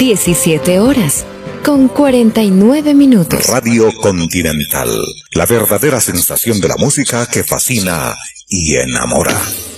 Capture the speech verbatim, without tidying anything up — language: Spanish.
diecisiete horas con cuarenta y nueve minutos. Radio Continental, la verdadera sensación de la música que fascina y enamora.